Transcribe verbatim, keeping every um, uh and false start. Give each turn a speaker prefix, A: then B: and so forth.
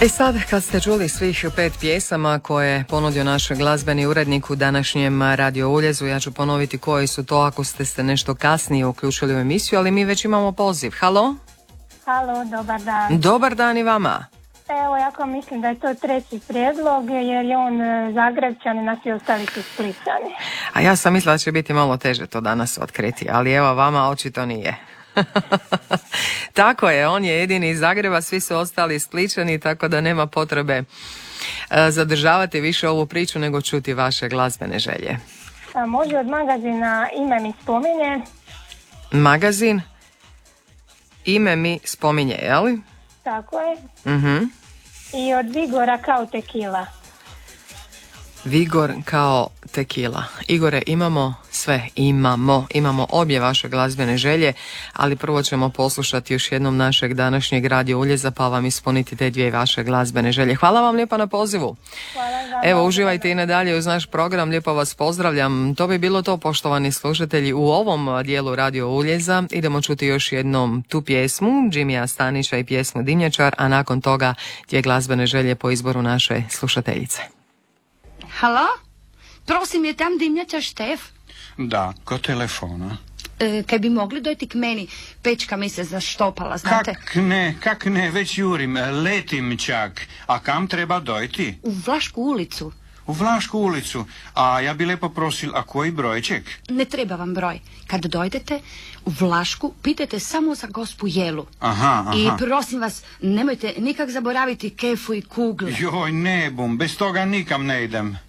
A: I sad kad ste čuli svih pet pjesama koje je ponudio naš glazbeni urednik u današnjem Radio Uljezu, ja ću ponoviti koji su to ako ste se nešto kasnije uključili u emisiju, ali mi već imamo poziv. Halo?
B: Halo, dobar dan.
A: Dobar dan i vama.
B: Evo, jako mislim da je to treći prijedlog jer je on Zagrebčan i nas i ostali su Splićani.
A: A ja sam mislila da će biti malo teže to danas otkriti, ali evo vama očito nije. Tako je, on je jedini iz Zagreba, svi su ostali Splićani, tako da nema potrebe zadržavati više ovu priču nego čuti vaše glazbene želje.
B: A može od magazina Ime mi spominje.
A: Magazin Ime mi spominje, je li?
B: Tako je.
A: Uh-huh.
B: I od Vigora kao tekila.
A: Vigor kao tekila. Igore, imamo sve, imamo, imamo obje vaše glazbene želje, ali prvo ćemo poslušati još jednom našeg današnjeg Radio Uljeza, pa vam ispuniti te dvije vaše glazbene želje. Hvala vam lijepa na pozivu.
B: Hvala vam.
A: Evo, uživajte i nadalje uz naš program, lijepo vas pozdravljam. To bi bilo to, poštovani slušatelji, u ovom dijelu Radio Uljeza. Idemo čuti još jednom tu pjesmu Jimija Stanića i pjesmu Dimnjačar, a nakon toga dvije glazbene želje po izboru naše slušateljice.
C: Halo? Prosim, je tam Dimnjačar Štef?
D: Da, ko telefona?
C: E, kaj bi mogli dojti k meni? Pečka mi se zaštopala, znate?
D: Kak ne, kak ne, već jurim, letim čak. A kam treba dojti?
C: U Vlašku ulicu.
D: U Vlašku ulicu. A ja bi lepo prosil, a koji brojček?
C: Ne treba vam broj. Kad dojdete u Vlašku, pitajte samo za gospu Jelu.
D: Aha, aha.
C: I prosim vas, nemojte nikak zaboraviti kefu i kugle.
D: Joj, ne bum, bez toga nikam ne idem.